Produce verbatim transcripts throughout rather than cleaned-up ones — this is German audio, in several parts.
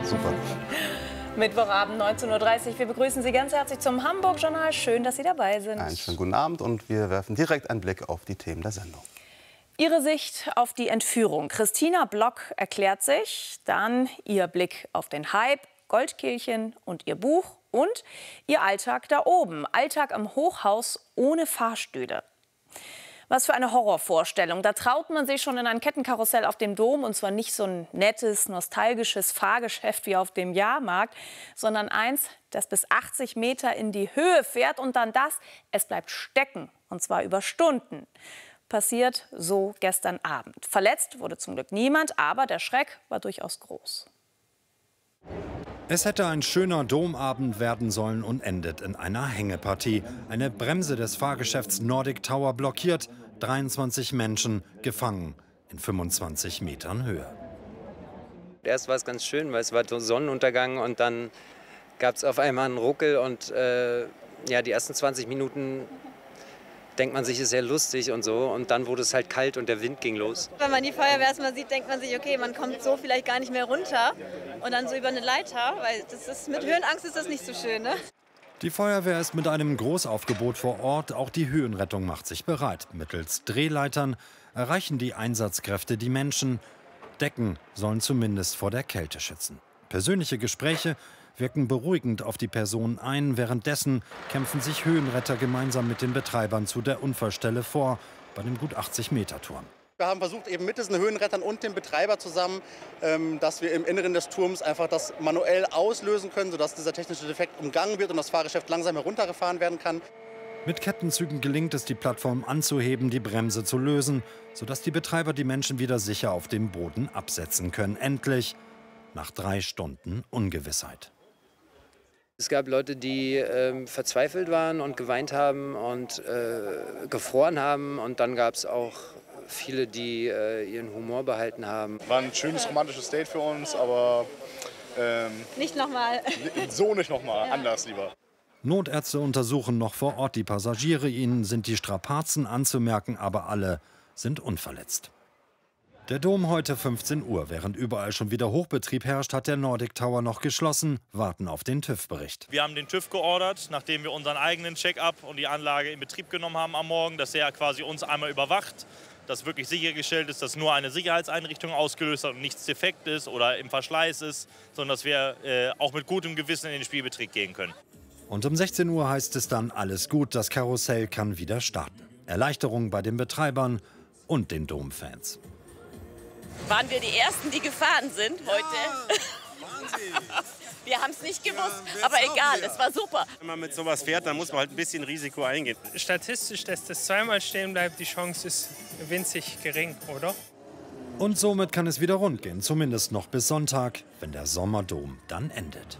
Super. Mittwochabend neunzehn Uhr dreißig. Wir begrüßen Sie ganz herzlich zum Hamburg-Journal. Schön, dass Sie dabei sind. Einen schönen guten Abend und wir werfen direkt einen Blick auf die Themen der Sendung. Ihre Sicht auf die Entführung. Christina Block erklärt sich. Dann Ihr Blick auf den Hype, Goldkehlchen und Ihr Buch. Und Ihr Alltag da oben. Alltag am Hochhaus ohne Fahrstühle. Was für eine Horrorvorstellung. Da traut man sich schon in ein Kettenkarussell auf dem Dom. Und zwar nicht so ein nettes, nostalgisches Fahrgeschäft wie auf dem Jahrmarkt, sondern eins, das bis achtzig Meter in die Höhe fährt. Und dann das, es bleibt stecken. Und zwar über Stunden. Passiert so gestern Abend. Verletzt wurde zum Glück niemand, aber der Schreck war durchaus groß. Es hätte ein schöner Domabend werden sollen und endet in einer Hängepartie. Eine Bremse des Fahrgeschäfts Nordic Tower blockiert, dreiundzwanzig Menschen gefangen in fünfundzwanzig Metern Höhe. Erst war es ganz schön, weil es war so Sonnenuntergang und dann gab es auf einmal einen Ruckel und äh, ja, die ersten zwanzig Minuten denkt man sich, ist sehr lustig und so. Und dann wurde es halt kalt und der Wind ging los. Wenn man die Feuerwehr erstmal sieht, denkt man sich, okay, man kommt so vielleicht gar nicht mehr runter. Und dann so über eine Leiter, weil das ist, mit Höhenangst ist das nicht so schön, ne? Die Feuerwehr ist mit einem Großaufgebot vor Ort. Auch die Höhenrettung macht sich bereit. Mittels Drehleitern erreichen die Einsatzkräfte die Menschen. Decken sollen zumindest vor der Kälte schützen. Persönliche Gespräche wirken beruhigend auf die Person ein. Währenddessen kämpfen sich Höhenretter gemeinsam mit den Betreibern zu der Unfallstelle vor, bei dem gut achtzig Meter Turm. Wir haben versucht, eben mit diesen Höhenrettern und dem Betreiber zusammen, ähm, dass wir im Inneren des Turms einfach das manuell auslösen können, sodass dieser technische Defekt umgangen wird und das Fahrgeschäft langsam heruntergefahren werden kann. Mit Kettenzügen gelingt es, die Plattform anzuheben, die Bremse zu lösen, sodass die Betreiber die Menschen wieder sicher auf dem Boden absetzen können. Endlich, nach drei Stunden Ungewissheit. Es gab Leute, die äh, verzweifelt waren und geweint haben und äh, gefroren haben. Und dann gab es auch viele, die äh, ihren Humor behalten haben. War ein schönes romantisches Date für uns, aber ähm, nicht nochmal. So nicht nochmal, ja. Anders lieber. Notärzte untersuchen noch vor Ort die Passagiere. Ihnen sind die Strapazen anzumerken, aber alle sind unverletzt. Der Dom heute fünfzehn Uhr. Während überall schon wieder Hochbetrieb herrscht, hat der Nordic Tower noch geschlossen, warten auf den TÜV-Bericht. Wir haben den TÜV geordert, nachdem wir unseren eigenen Check-up und die Anlage in Betrieb genommen haben am Morgen, dass er quasi uns einmal überwacht, dass wirklich sichergestellt ist, dass nur eine Sicherheitseinrichtung ausgelöst hat und nichts defekt ist oder im Verschleiß ist, sondern dass wir äh, auch mit gutem Gewissen in den Spielbetrieb gehen können. Und um sechzehn Uhr heißt es dann, alles gut, das Karussell kann wieder starten. Erleichterung bei den Betreibern und den Domfans. Waren wir die Ersten, die gefahren sind heute? Ja, Wahnsinn. Wir haben es nicht gewusst, ja, aber egal, es war super. Wenn man mit sowas fährt, dann muss man halt ein bisschen Risiko eingehen. Statistisch, dass das zweimal stehen bleibt, die Chance ist winzig gering, oder? Und somit kann es wieder rund gehen, zumindest noch bis Sonntag, wenn der Sommerdom dann endet.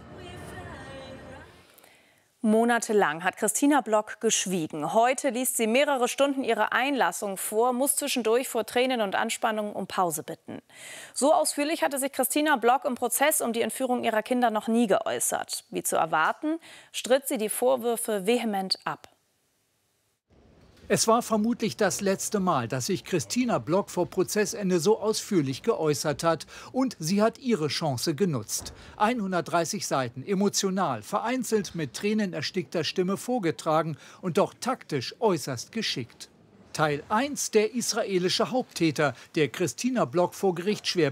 Monatelang hat Christina Block geschwiegen. Heute liest sie mehrere Stunden ihre Einlassung vor, muss zwischendurch vor Tränen und Anspannung um Pause bitten. So ausführlich hatte sich Christina Block im Prozess um die Entführung ihrer Kinder noch nie geäußert. Wie zu erwarten, stritt sie die Vorwürfe vehement ab. Es war vermutlich das letzte Mal, dass sich Christina Block vor Prozessende so ausführlich geäußert hat. Und sie hat ihre Chance genutzt. hundertdreißig Seiten, emotional, vereinzelt mit tränenerstickter Stimme vorgetragen und doch taktisch äußerst geschickt. Teil eins, der israelische Haupttäter, der Christina Block vor Gericht schwer